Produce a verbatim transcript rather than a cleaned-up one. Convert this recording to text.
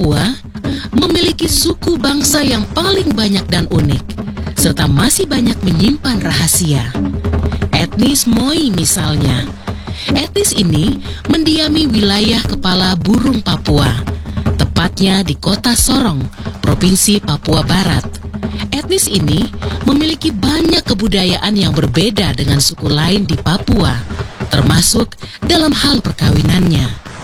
Papua memiliki suku bangsa yang paling banyak dan unik, serta masih banyak menyimpan rahasia. Etnis Moi misalnya. Etnis ini mendiami wilayah kepala burung Papua, tepatnya di kota Sorong, Provinsi Papua Barat. Etnis ini memiliki banyak kebudayaan yang berbeda dengan suku lain di Papua, termasuk dalam hal perkawinannya.